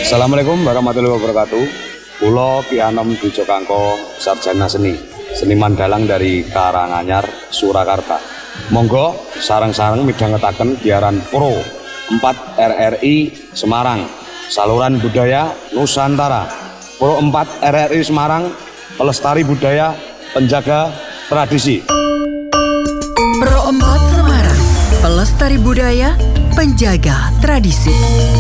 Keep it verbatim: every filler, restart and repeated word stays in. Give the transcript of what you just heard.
Assalamualaikum warahmatullahi wabarakatuh. Pulo Ki Anom Dujo Kangko, sarjana seni, seniman dalang dari Karanganyar, Surakarta. Monggo sareng-sareng midhangetaken giaran Pro empat R R I Semarang, saluran budaya Nusantara. Pro empat R R I Semarang, pelestari budaya, penjaga tradisi. Pro empat Semarang, pelestari budaya, penjaga tradisi.